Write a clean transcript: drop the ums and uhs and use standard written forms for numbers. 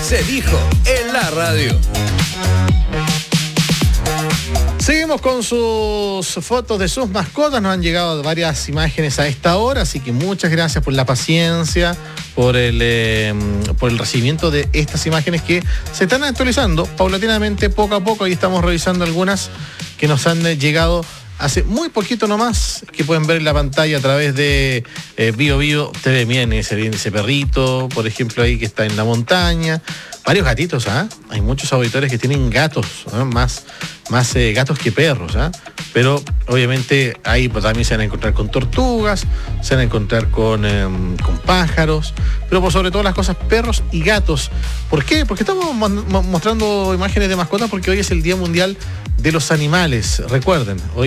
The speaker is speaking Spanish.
se dijo en la radio. Seguimos con sus fotos de sus mascotas. Nos han llegado varias imágenes a esta hora, así que muchas gracias por la paciencia, por el recibimiento de estas imágenes que se están actualizando paulatinamente, poco a poco. Ahí estamos revisando algunas que nos han llegado hace muy poquito nomás, que pueden ver en la pantalla a través de Bio Bio TV. Miren ese perrito, por ejemplo, ahí que está en la montaña. Varios gatitos, Hay muchos auditores que tienen gatos, más gatos que perros, Pero obviamente ahí pues, también se van a encontrar con tortugas, se van a encontrar con pájaros, pero por sobre todas las cosas, perros y gatos. ¿Por qué? Porque estamos mostrando imágenes de mascotas porque hoy es el Día Mundial de los Animales. Recuerden, hoy